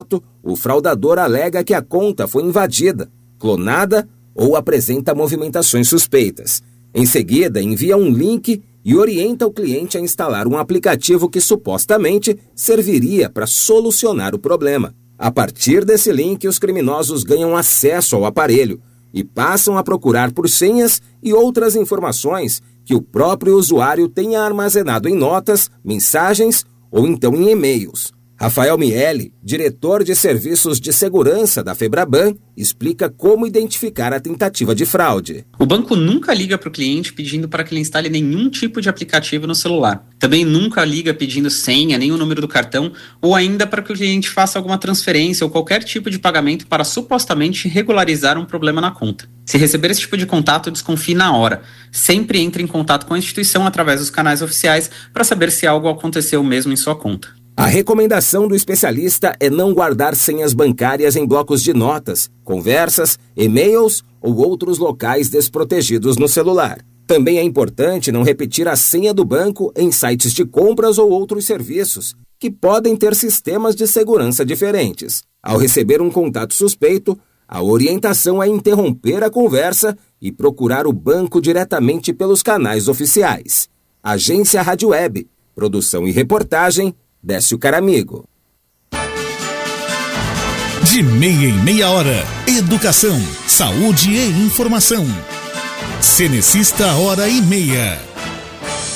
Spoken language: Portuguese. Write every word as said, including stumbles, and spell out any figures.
o fraudador alega que a conta foi invadida, clonada ou apresenta movimentações suspeitas. Em seguida, envia um link e orienta o cliente a instalar um aplicativo que supostamente serviria para solucionar o problema. A partir desse link, os criminosos ganham acesso ao aparelho e passam a procurar por senhas e outras informações que o próprio usuário tenha armazenado em notas, mensagens ou então em e-mails. Rafael Miele, diretor de Serviços de Segurança da Febraban, explica como identificar a tentativa de fraude. O banco nunca liga para o cliente pedindo para que ele instale nenhum tipo de aplicativo no celular. Também nunca liga pedindo senha, nem o número do cartão, ou ainda para que o cliente faça alguma transferência ou qualquer tipo de pagamento para supostamente regularizar um problema na conta. Se receber esse tipo de contato, desconfie na hora. Sempre entre em contato com a instituição através dos canais oficiais para saber se algo aconteceu mesmo em sua conta. A recomendação do especialista é não guardar senhas bancárias em blocos de notas, conversas, e-mails ou outros locais desprotegidos no celular. Também é importante não repetir a senha do banco em sites de compras ou outros serviços, que podem ter sistemas de segurança diferentes. Ao receber um contato suspeito, a orientação é interromper a conversa e procurar o banco diretamente pelos canais oficiais. Agência Rádio Web, produção e reportagem, Décio Caramigo. De meia em meia hora, educação, saúde e informação. Cenecista Hora e Meia.